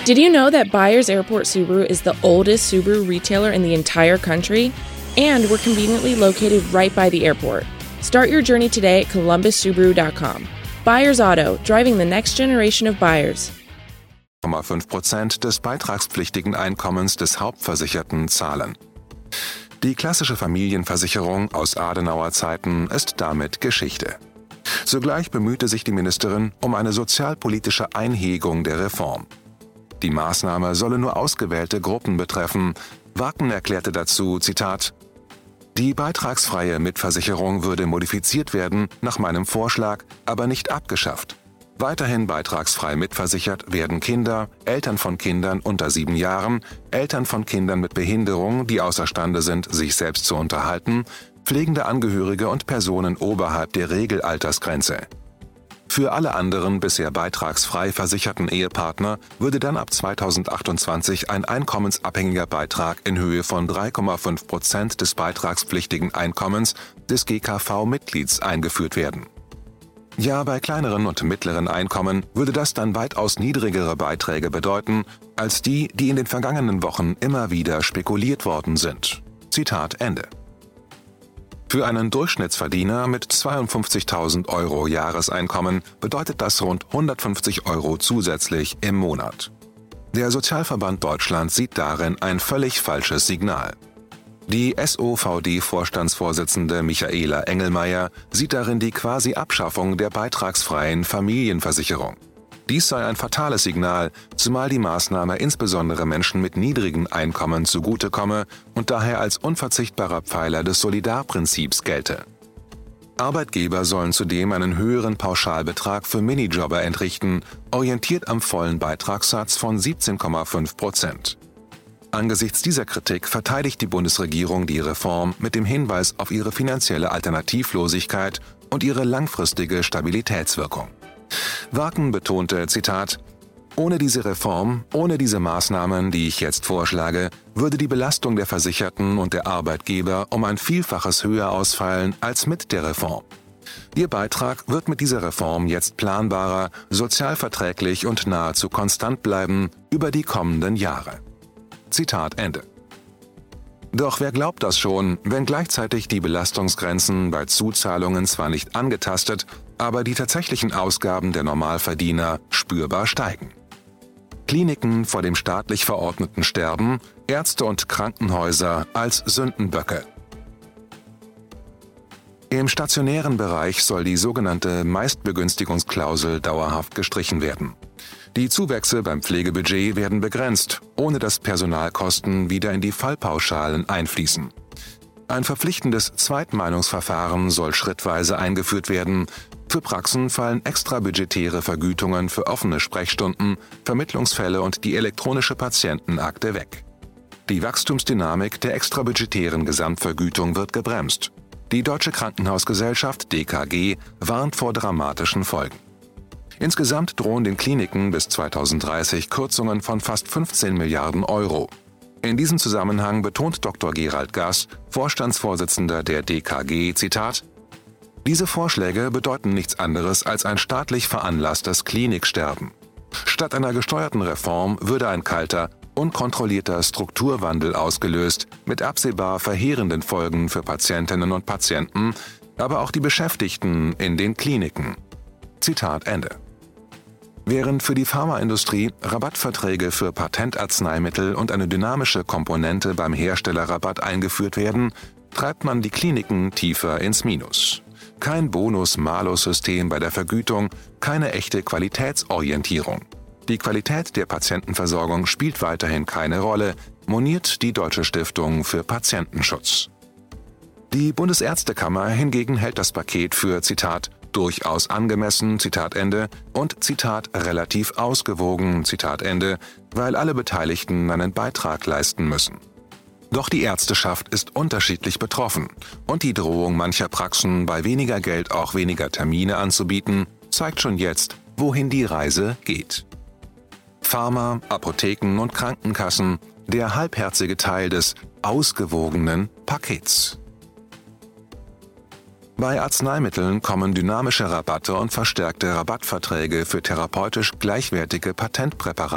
Did you know that Byers Airport Subaru is the oldest Subaru retailer in the entire country? And we're conveniently located right by the airport. Start your journey today at columbussubaru.com. Byers Auto, driving the next generation of buyers. 5% des beitragspflichtigen Einkommens des Hauptversicherten zahlen. Die klassische Familienversicherung aus Adenauer Zeiten ist damit Geschichte. Zugleich bemühte sich die Ministerin um eine sozialpolitische Einhegung der Reform. Die Maßnahme solle nur ausgewählte Gruppen betreffen. Waken erklärte dazu, Zitat, die beitragsfreie Mitversicherung würde modifiziert werden, nach meinem Vorschlag, aber nicht abgeschafft. Weiterhin beitragsfrei mitversichert werden Kinder, Eltern von Kindern unter 7 Jahren, Eltern von Kindern mit Behinderung, die außerstande sind, sich selbst zu unterhalten, pflegende Angehörige und Personen oberhalb der Regelaltersgrenze. Für alle anderen bisher beitragsfrei versicherten Ehepartner würde dann ab 2028 ein einkommensabhängiger Beitrag in Höhe von 3,5% des beitragspflichtigen Einkommens des GKV-Mitglieds eingeführt werden. Ja, bei kleineren und mittleren Einkommen würde das dann weitaus niedrigere Beiträge bedeuten, als die in den vergangenen Wochen immer wieder spekuliert worden sind. Zitat Ende. Für einen Durchschnittsverdiener mit 52.000 € Jahreseinkommen bedeutet das rund 150 € zusätzlich im Monat. Der Sozialverband Deutschland sieht darin ein völlig falsches Signal. Die SOVD-Vorstandsvorsitzende Michaela Engelmeier sieht darin die Quasi-Abschaffung der beitragsfreien Familienversicherung. Dies sei ein fatales Signal, zumal die Maßnahme insbesondere Menschen mit niedrigen Einkommen zugutekomme und daher als unverzichtbarer Pfeiler des Solidarprinzips gelte. Arbeitgeber sollen zudem einen höheren Pauschalbetrag für Minijobber entrichten, orientiert am vollen Beitragssatz von 17,5%. Angesichts dieser Kritik verteidigt die Bundesregierung die Reform mit dem Hinweis auf ihre finanzielle Alternativlosigkeit und ihre langfristige Stabilitätswirkung. Waken betonte, Zitat, ohne diese Reform, ohne diese Maßnahmen, die ich jetzt vorschlage, würde die Belastung der Versicherten und der Arbeitgeber um ein Vielfaches höher ausfallen als mit der Reform. Ihr Beitrag wird mit dieser Reform jetzt planbarer, sozialverträglich und nahezu konstant bleiben über die kommenden Jahre. Zitat Ende. Doch wer glaubt das schon, wenn gleichzeitig die Belastungsgrenzen bei Zuzahlungen zwar nicht angetastet, aber die tatsächlichen Ausgaben der Normalverdiener spürbar steigen. Kliniken vor dem staatlich verordneten Sterben, Ärzte und Krankenhäuser als Sündenböcke. Im stationären Bereich soll die sogenannte Meistbegünstigungsklausel dauerhaft gestrichen werden. Die Zuwächse beim Pflegebudget werden begrenzt, ohne dass Personalkosten wieder in die Fallpauschalen einfließen. Ein verpflichtendes Zweitmeinungsverfahren soll schrittweise eingeführt werden. Für Praxen fallen extrabudgetäre Vergütungen für offene Sprechstunden, Vermittlungsfälle und die elektronische Patientenakte weg. Die Wachstumsdynamik der extrabudgetären Gesamtvergütung wird gebremst. Die Deutsche Krankenhausgesellschaft (DKG) warnt vor dramatischen Folgen. Insgesamt drohen den Kliniken bis 2030 Kürzungen von fast 15 Milliarden €. In diesem Zusammenhang betont Dr. Gerald Gass, Vorstandsvorsitzender der DKG, Zitat, diese Vorschläge bedeuten nichts anderes als ein staatlich veranlasstes Kliniksterben. Statt einer gesteuerten Reform würde ein kalter, unkontrollierter Strukturwandel ausgelöst, mit absehbar verheerenden Folgen für Patientinnen und Patienten, aber auch die Beschäftigten in den Kliniken. Zitat Ende. Während für die Pharmaindustrie Rabattverträge für Patentarzneimittel und eine dynamische Komponente beim Herstellerrabatt eingeführt werden, treibt man die Kliniken tiefer ins Minus. Kein Bonus-Malus-System bei der Vergütung, keine echte Qualitätsorientierung. Die Qualität der Patientenversorgung spielt weiterhin keine Rolle, moniert die Deutsche Stiftung für Patientenschutz. Die Bundesärztekammer hingegen hält das Paket für, Zitat, durchaus angemessen, Zitat Ende, und Zitat relativ ausgewogen, Zitat Ende, weil alle Beteiligten einen Beitrag leisten müssen. Doch die Ärzteschaft ist unterschiedlich betroffen und die Drohung mancher Praxen, bei weniger Geld auch weniger Termine anzubieten, zeigt schon jetzt, wohin die Reise geht. Pharma, Apotheken und Krankenkassen, der halbherzige Teil des ausgewogenen Pakets. Bei Arzneimitteln kommen dynamische Rabatte und verstärkte Rabattverträge für therapeutisch gleichwertige Patentpräparate